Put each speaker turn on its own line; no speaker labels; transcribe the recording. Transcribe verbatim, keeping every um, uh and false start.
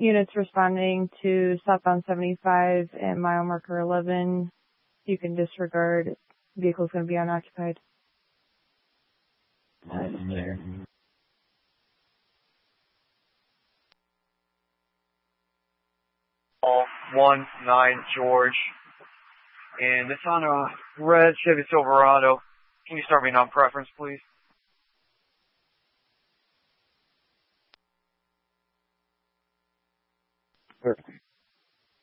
units responding to southbound seventy-five and mile marker eleven. You can disregard. Vehicle's going to be unoccupied.
I'm there.
one nine George. And it's on a red Chevy Silverado. Can you start me on preference, please?
Perfect.